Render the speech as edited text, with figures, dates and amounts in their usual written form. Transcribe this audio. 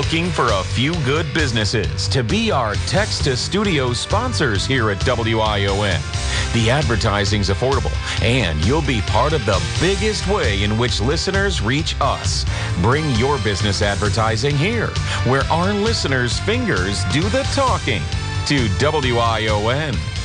looking for a few good businesses to be our Text to Studio sponsors here at WION? The advertising's affordable, and you'll be part of the biggest way in which listeners reach us. Bring your business advertising here, where our listeners' fingers do the talking. To WION.